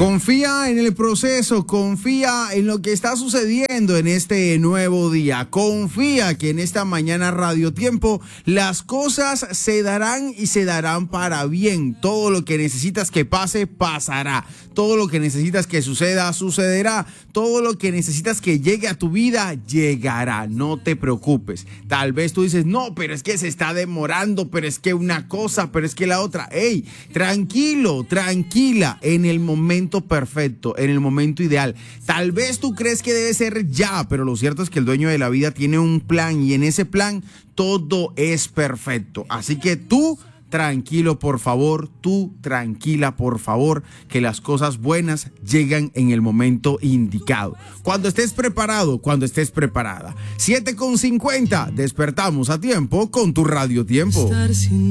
Confía en el proceso, confía en lo que está sucediendo en este nuevo día. Confía que en esta mañana Radio Tiempo las cosas se darán y se darán para bien. Todo lo que necesitas que pase, pasará. Todo lo que necesitas que suceda, sucederá. Todo lo que necesitas que llegue a tu vida, llegará. No te preocupes. Tal vez tú dices, no, pero es que se está demorando, pero es que una cosa, pero es que la otra. Ey, tranquilo, tranquila, en el momento perfecto, en el momento ideal. Tal vez tú crees que debe ser ya, pero lo cierto es que el dueño de la vida tiene un plan y en ese plan todo es perfecto. Así que tú tranquilo, por favor, tú tranquila, por favor, que las cosas buenas llegan en el momento indicado. Cuando estés preparado, cuando estés preparada. 7:50, despertamos a tiempo con tu Radio Tiempo.